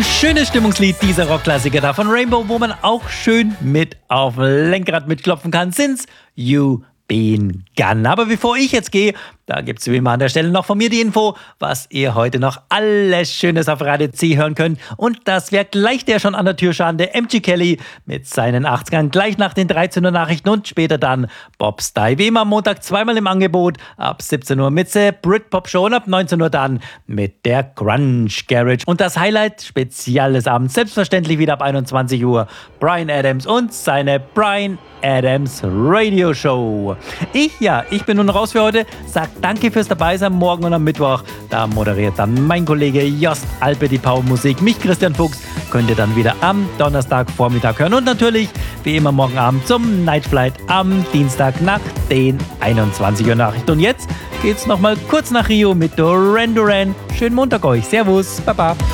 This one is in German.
Schönes Stimmungslied, dieser Rockklassiker da von Rainbow, wo man auch schön mit auf Lenkrad mitklopfen kann, sind's You Been Gone. Aber bevor ich jetzt gehe, da gibt's wie immer an der Stelle noch von mir die Info, was ihr heute noch alles Schönes auf Radio C hören könnt. Und das wäre gleich der schon an der Tür schauende MG Kelly mit seinen 80ern, gleich nach den 13 Uhr Nachrichten und später dann Bob Stye. Wie immer am Montag zweimal im Angebot, ab 17 Uhr mit der Britpop Show und ab 19 Uhr dann mit der Grunge Garage. Und das Highlight speziell des Abends, selbstverständlich wieder ab 21 Uhr, Bryan Adams und seine Bryan Adams Radio Show. Ich bin nun raus für heute. Sag danke fürs Dabeisein morgen und am Mittwoch. Da moderiert dann mein Kollege Jost Alpe die Powermusik. Mich, Christian Fuchs, könnt ihr dann wieder am Donnerstagvormittag hören. Und natürlich, wie immer, morgen Abend zum Night Flight am Dienstag nach den 21 Uhr Nachrichten. Und jetzt geht's nochmal kurz nach Rio mit Duran Duran. Schönen Montag euch. Servus. Baba.